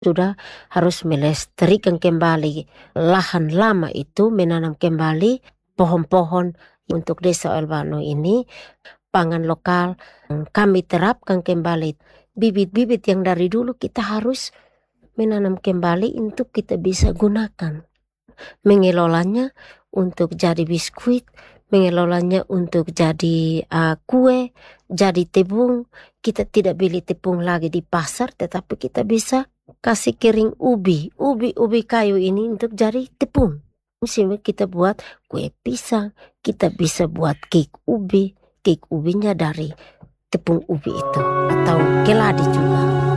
sudah harus melestarikan kembali lahan lama itu, menanam kembali pohon-pohon untuk desa Albano ini. Pangan lokal kami terapkan kembali, bibit-bibit yang dari dulu kita harus menanam kembali untuk kita bisa gunakan, mengelolanya untuk jadi biskuit, mengelolanya untuk jadi kue, jadi tepung. Kita tidak beli tepung lagi di pasar, tetapi kita bisa kasih kering ubi kayu ini untuk jadi tepung. Sehingga kita buat kue pisang, kita bisa buat cake ubinya dari tepung ubi itu, atau keladi juga.